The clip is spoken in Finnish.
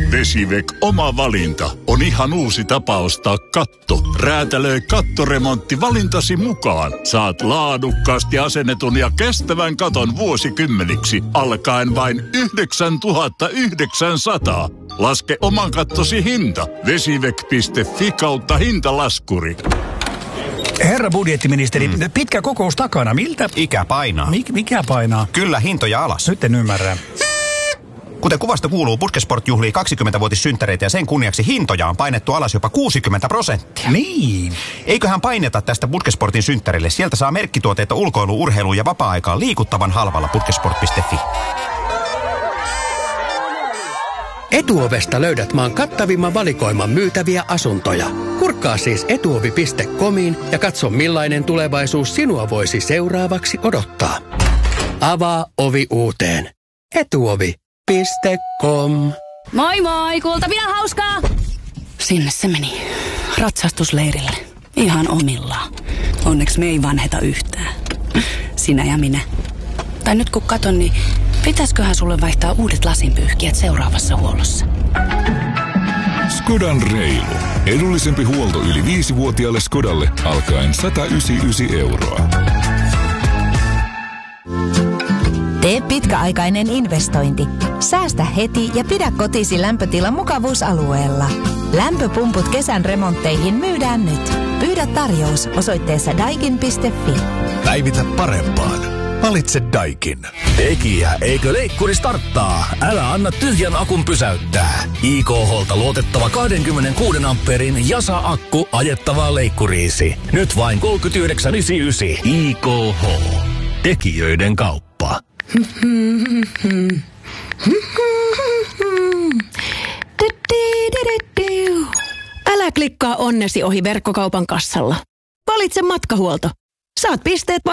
Vesivek oma valinta on ihan uusi tapa ostaa katto. Räätälöi kattoremontti valintasi mukaan. Saat laadukkaasti asennetun ja kestävän katon vuosikymmeniksi alkaen vain 9 900. Laske oman kattosi hinta. Vesivek.fi/hintalaskuri. Herra budjettiministeri, pitkä kokous takana. Miltä? Ikä painaa. Mikä painaa? Kyllä, hintoja alas. Nyt en ymmärrä. Kuten kuvasta kuuluu, Puskesport juhlii 20-vuotissynttäreitä ja sen kunniaksi hintoja on painettu alas jopa 60%. Niin. Eiköhän paineta tästä Puskesportin synttärille. Sieltä saa merkkituotteita ulkoilu, urheiluun ja vapaa-aikaan liikuttavan halvalla puskesport.fi. Etuovesta löydät maan kattavimman valikoiman myytäviä asuntoja. Kurkkaa siis etuovi.comiin ja katso millainen tulevaisuus sinua voisi seuraavaksi odottaa. Avaa ovi uuteen. Etuovi.com. Moi moi, kuultavia hauskaa! Sinne se meni. Ratsastusleirille. Ihan omillaan. Onneksi me ei vanheta yhtään. Sinä ja minä. Tai nyt kun katon, niin pitäisköhän sulle vaihtaa uudet lasinpyyhkijät seuraavassa huollossa? Skodan reilu. Edullisempi huolto yli 5-vuotiaalle Skodalle alkaen 199 €. Tee pitkäaikainen investointi. Säästä heti ja pidä kotisi lämpötila mukavuusalueella. Lämpöpumput kesän remontteihin myydään nyt. Pyydä tarjous osoitteessa daikin.fi. Päivitä parempaan. Valitse Daikin. Tekijä, eikö leikkuri starttaa? Älä anna tyhjän akun pysäyttää. IKH:lta luotettava 26 ampeerin Jasa-akku ajettavaan leikkuriisi. Nyt vain 39,99. IKH. Tekijöiden kauppa. Älä klikkaa onnesi ohi verkkokaupan kassalla. Valitse matkahuolto. Saat pisteet